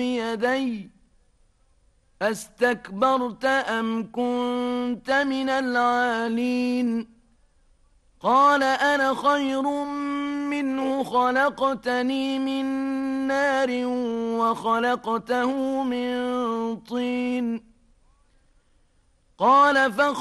يدي أستكبرت أم كنت من العالين قال أنا خير منه خلقتني من نار وخلقته من طين قال